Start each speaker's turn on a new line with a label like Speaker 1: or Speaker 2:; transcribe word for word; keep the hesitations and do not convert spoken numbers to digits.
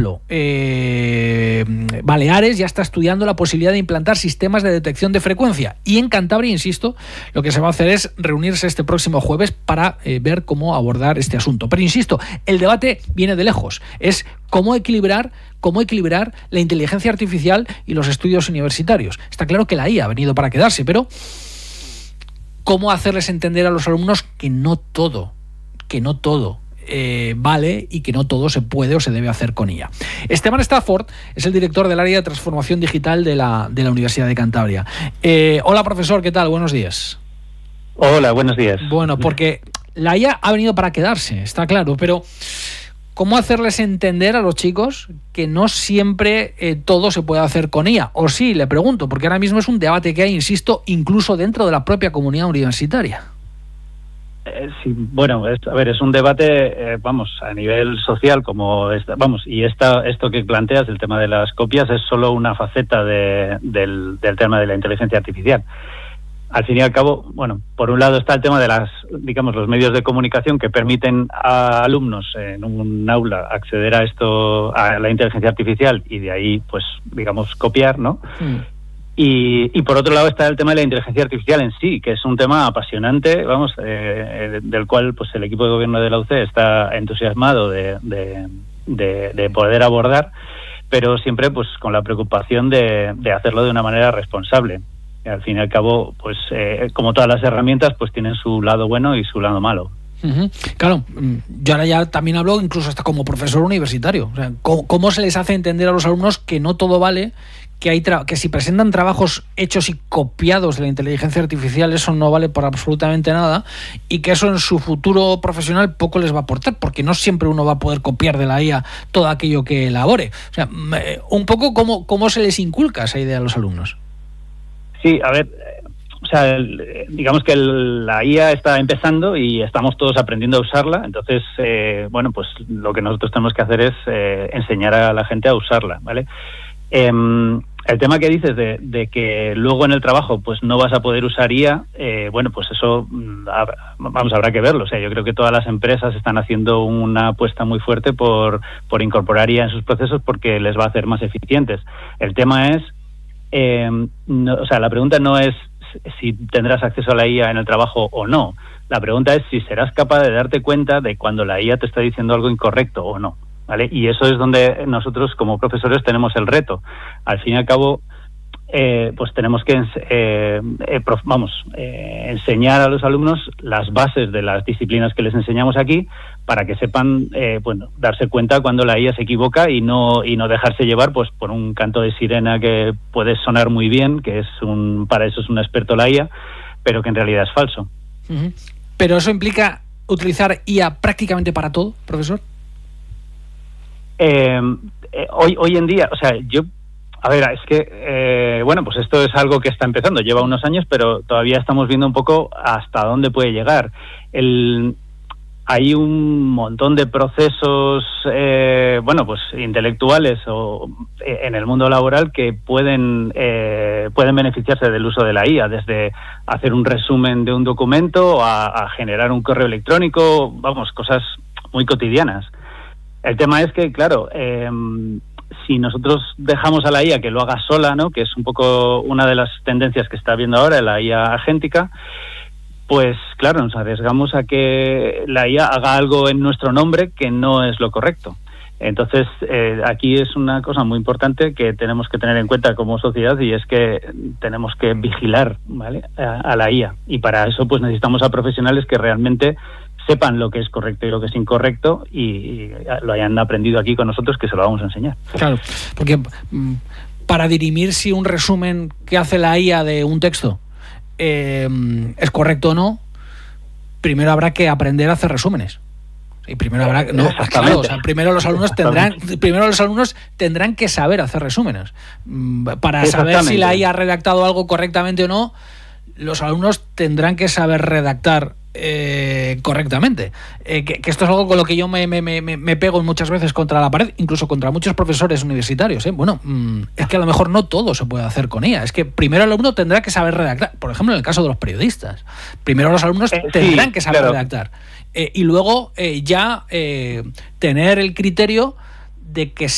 Speaker 1: ejemplo, eh, Baleares ya está estudiando la posibilidad de implantar sistemas de detección de frecuencia. Y en Cantabria, insisto, lo que se va a hacer es reunirse este próximo jueves para eh, ver cómo abordar este asunto. Pero insisto, el debate viene de lejos. Es cómo equilibrar, cómo equilibrar la inteligencia artificial y los estudios universitarios. Está claro que la I A ha venido para quedarse, pero cómo hacerles entender a los alumnos que no todo, que no todo Eh, vale y que no todo se puede o se debe hacer con I A. Esteban Stafford es el director del área de transformación digital de la, de la Universidad de Cantabria. Eh, hola, profesor, ¿qué tal? Buenos días.
Speaker 2: Hola, buenos días.
Speaker 1: Bueno, porque la I A ha venido para quedarse, está claro, pero ¿cómo hacerles entender a los chicos que no siempre eh, todo se puede hacer con I A? O sí, le pregunto, porque ahora mismo es un debate que hay, insisto, incluso dentro de la propia comunidad universitaria.
Speaker 2: Eh, sí, bueno, es, a ver, es un debate, eh, vamos, a nivel social, como esta, vamos, y esta, esto que planteas, el tema de las copias, es solo una faceta de, del, del tema de la inteligencia artificial. Al fin y al cabo, bueno, por un lado está el tema de las, digamos, los medios de comunicación que permiten a alumnos en un aula acceder a esto, a la inteligencia artificial, y de ahí, pues, digamos, copiar, ¿no? Mm. Y, y por otro lado está el tema de la inteligencia artificial en sí, que es un tema apasionante, vamos, eh, del cual pues el equipo de gobierno de la U C está entusiasmado de, de, de, de poder abordar, pero siempre pues con la preocupación de, de hacerlo de una manera responsable. Y al fin y al cabo, pues eh, como todas las herramientas, pues tienen su lado bueno y su lado malo.
Speaker 1: Uh-huh. Claro, yo ahora ya también hablo incluso hasta como profesor universitario. O sea, ¿cómo, cómo se les hace entender a los alumnos que no todo vale? Que, hay tra- que si presentan trabajos hechos y copiados de la inteligencia artificial, eso no vale por absolutamente nada, y que eso en su futuro profesional poco les va a aportar, porque no siempre uno va a poder copiar de la I A todo aquello que elabore. O sea, un poco cómo, cómo se les inculca esa idea a los alumnos.
Speaker 2: Sí, a ver, o sea, el, digamos que el, la I A está empezando y estamos todos aprendiendo a usarla, entonces, eh, bueno, pues lo que nosotros tenemos que hacer es eh, enseñar a la gente a usarla, ¿vale? Eh, el tema que dices de, de que luego en el trabajo pues no vas a poder usar I A, eh, bueno, pues eso vamos, habrá que verlo. O sea, yo creo que todas las empresas están haciendo una apuesta muy fuerte por, por incorporar I A en sus procesos porque les va a hacer más eficientes. El tema es, eh, no, o sea, la pregunta no es si tendrás acceso a la I A en el trabajo o no. La pregunta es si serás capaz de darte cuenta de cuando la I A te está diciendo algo incorrecto o no. ¿Vale? Y eso es donde nosotros como profesores tenemos el reto. Al fin y al cabo, eh, pues tenemos que eh, eh, prof, vamos, eh, enseñar a los alumnos las bases de las disciplinas que les enseñamos aquí para que sepan, eh, bueno, darse cuenta cuando la I A se equivoca y no y no dejarse llevar pues por un canto de sirena que puede sonar muy bien, que es un para eso es un experto la I A, pero que en realidad es falso.
Speaker 1: Uh-huh. Pero eso implica utilizar I A prácticamente para todo, profesor.
Speaker 2: Eh, eh, hoy hoy en día, o sea, yo, a ver, es que, eh, bueno, pues esto es algo que está empezando, lleva unos años, pero todavía estamos viendo un poco hasta dónde puede llegar. El, hay un montón de procesos, eh, bueno, pues intelectuales o eh, en el mundo laboral que pueden eh, pueden beneficiarse del uso de la I A, desde hacer un resumen de un documento a, a generar un correo electrónico, vamos, cosas muy cotidianas. El tema es que, claro, eh, si nosotros dejamos a la I A que lo haga sola, ¿no?, que es un poco una de las tendencias que está viendo ahora, la I A agéntica, pues claro, nos arriesgamos a que la I A haga algo en nuestro nombre que no es lo correcto. Entonces, eh, aquí es una cosa muy importante que tenemos que tener en cuenta como sociedad, y es que tenemos que vigilar, ¿vale?, a, a la I A. Y para eso pues necesitamos a profesionales que realmente sepan lo que es correcto y lo que es incorrecto y, y lo hayan aprendido aquí con nosotros, que se lo vamos a enseñar.
Speaker 1: Claro, porque mm, para dirimir si un resumen que hace la I A de un texto eh, es correcto o no, primero habrá que aprender a hacer resúmenes. Y primero habrá no, claro, o sea, primero los alumnos tendrán primero los alumnos tendrán que saber hacer resúmenes. Para saber si la I A ha redactado algo correctamente o no, los alumnos tendrán que saber redactar Eh, correctamente, eh, que, que esto es algo con lo que yo me, me, me, me pego muchas veces contra la pared, incluso contra muchos profesores universitarios, ¿eh? Bueno, mmm, es que a lo mejor no todo se puede hacer con I A, es que primero el alumno tendrá que saber redactar, por ejemplo en el caso de los periodistas, primero los alumnos eh, tendrán sí, que saber claro. redactar, eh, y luego eh, ya eh, tener el criterio de que